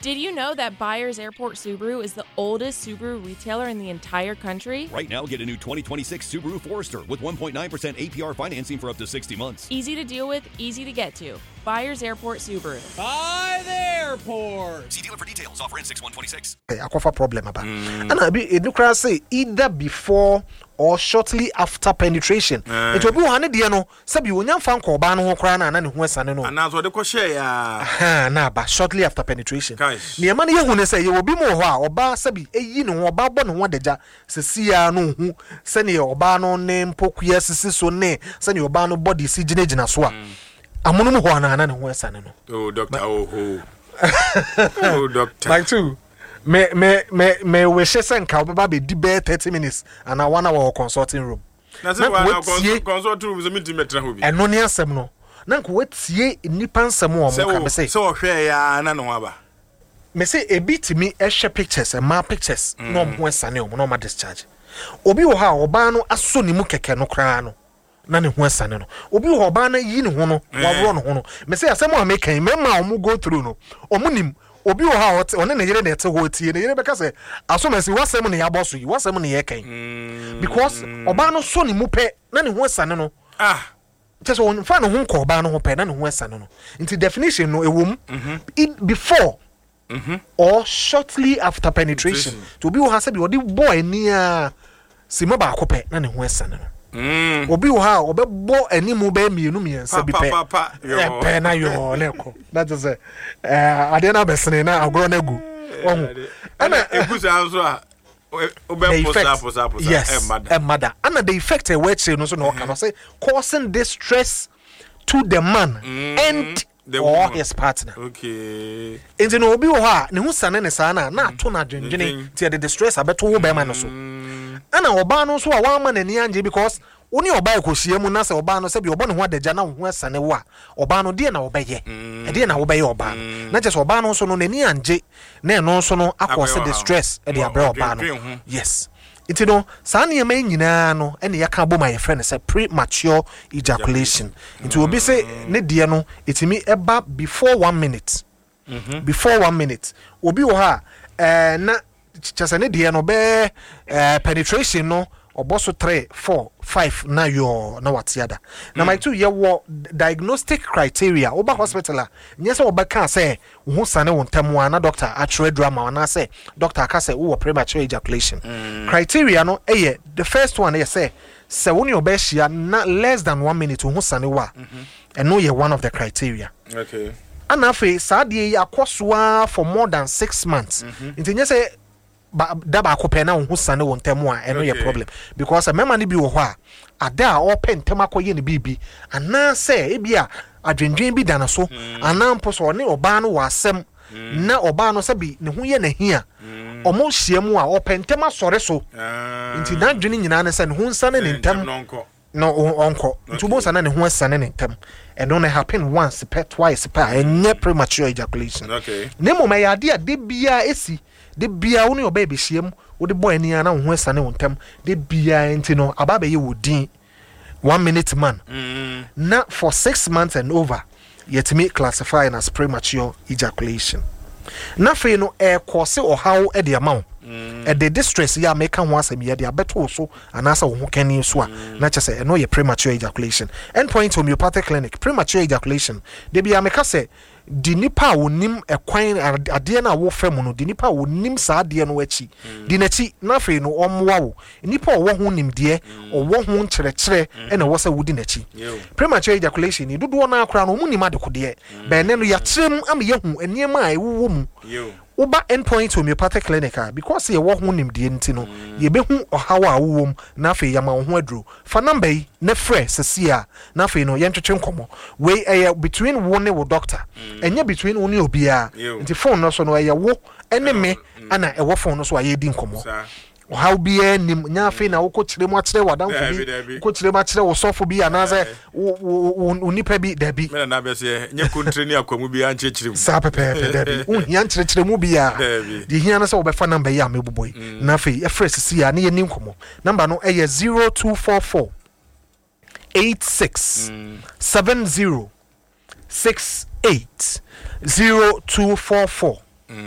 Did you know that Byers Airport Subaru is the oldest Subaru retailer in the entire country? Right now, get a new 2026 Subaru Forester with 1.9% APR financing for up to 60 months. Easy to deal with, easy to get to. Byers Airport Subaru. By the airport. See dealer for details. Offer in 6126. Aquafa problem about. And I be it say either before or shortly after penetration. It will be one idea no. Sabi when you fan ko ba no ho kra na na ne ho asane no. And that's what they ko share ya. Ha na ba shortly after penetration. Guys. Ne ma ne hu ne say you will be mo ho a oba sabi eyi ne ho oba bo ne ho deja sesia no hu se ne oba no ne mpokua sisi so ne se ne oba no body si gina so a. Amono mo ho na na ne ho asane no. Oh doctor oh. Oh doctor. Like two. Me we shesen ka obeba be di be 30 minutes and I 1 hour consulting room. Na say wa consulting room is a meeting metra ho bi. Eno ne asem no. Na nko wetie nipa nsem o mo ka be say. So hwe ya na no aba. Me say e bit me e hwe pictures, ma pictures no mo asane o no ma discharge. Obi wo ha oba no aso ni mu keke no kra no. Na ne ho asane no. Obi wo oba na yi ne ho no, wa woro no ho no. Me say asem o mekan me ma o mu go through no. O mu nim obi wo ha one ne yere na ete ho tie ne yere beka say asomasi wasem ne yaboso yi wasem ne ye kan because oba no so ne mu pe na ne ho asane no just on fa no ho ko oba no ho pe na ne ho asane no into definition no ewom before or shortly after penetration to obi wo ha say bi odi boy ni a sima ba akopɛ na ne ho asane no obi wo ha obɛbɔ animu ba mienu miensa bi pɛ pɛ na yo leko that is ade na besene na agoro na gu ohu ana egusa nso a obɛposa yes mother ana the effect e weche no so no can say causing distress to the man and or his partner. Okay. Enti no obi wo ha ne hu sane ne sana na ato na dwendwene ti the distress abeto wo be ma no so. Ana oba no so a wan ma nani anje because oni oba ekohia mu na se oba no se bi obo ne ho adagya na ho asane wo a oba no de na wo beye. E de na wo beye oba no. Na just oba no so no nani anje na no so no akose distress e de abra oba no. Yes. Iti no saa niyama nyina no ene yaka bo my friend say premature ejaculation. Iti obi say ne de no itimi eba before 1 minute. Before 1 minute. Obi wo ha na chasa ne de no be penetration no oboso 3 4 5 na yo na watiada. Na my two ye wo diagnostic criteria oba hospital a nyese oba kan say wo sane wo ntamu na doctor actual drama na say doctor ka say wo premature ejaculation. Criteria no the first one say when you be shia na less than 1 minute wo sane wa. And no ye one of the criteria. Okay. And afi saa de yakoswa for more than 6 months. Nti nyese daba akopɛ na wo sane wo ntɛm a ɛno yɛ problem because mema ne bi wo hɔ a ada a ɔpɛ ntɛm akɔyɛ ne bibi ana sɛ ebia adwendwen bi dana so ana mpo so ne ɔbaa no wɔ asɛm na ɔbaa no sɛ bi ne ho yɛ nahia ɔmo hyia mu a ɔpɛ ntɛm asɔre so nti na adwene nyinaa ne sɛ ne ho nsane ne ntɛm no onko nti bo sana ne ho asane ne ntɛm ɛno na happen once twice ɛnyɛ premature ejaculation ne mo ma yɛ ade a de bia esi de bia woni oba be hiem wo de boy ni ana ho asane wontem de bia enti no aba be ye wodin 1 minute man na for 6 months and over yet me classifying as premature ejaculation na fe no cause or how e de amount e the distress ya make kan ho asem ye de abeto so anasa wo ho kani so a na chese e no ye premature ejaculation endpoint homeopathic clinic premature ejaculation de bia make say di nipa wonim ekwan ade na wo fam no di nipa wonim sa ade no achi di nachi na fe no omwa wo nipa wo ho nim de owo ho nkyerɛkyerɛ na wo sa wodi nachi premature ejaculation ni dodo na akra no munim adekode be ne no ya kyerem am ye hu eniema a ewo mu Uba endpoint homeopathic clinic because ye wo ho nimde nti no ye behu ohawa awom na afi yama ho aduro fa number yi na frɛ sesia na afi no yentwetwe nkomo we between wo ne wo doctor enye between wo ne obia nti phone no so no wo ene me ana wo phone no so aye di nkomo how be nim nya afi na wo ko kire mu akire wadanfo bi ko kire mu akire wo sofo bi anaze unipa bi dabi me na be se nya kontre ni akwamu bi an chekire mu sa pepe dabi hia nkyerɛkyerɛ mu bi a di hia na se wo be fa number ya meboboi na afi e fresh si ya na ye nim komo number no 0244 86 70 68 0244